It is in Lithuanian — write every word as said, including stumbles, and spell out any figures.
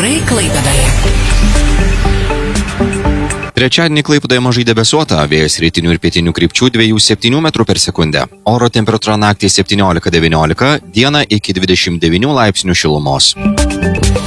Orai Klaipėdoje. Trečiadienį Klaipėdoje mažai debesuota, vėjas rytinių ir pietinių krypčių dviejų septynių metrų per sekundę. Oro temperatūra naktį septyniolika devyniolika, dieną iki dvidešimt devynių laipsnių šilumos.